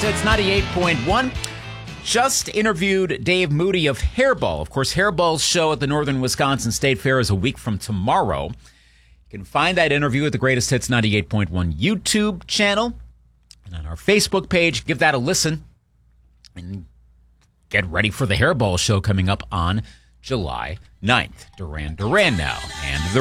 Hits 98.1. Just interviewed Dave Moody of Hairball. Of course, Hairball's show at the Northern Wisconsin State Fair is a week from tomorrow. You can find that interview at the Greatest Hits 98.1 YouTube channel and on our Facebook page. Give that a listen and get ready for the Hairball show coming up on July 9th. Duran Duran now. And the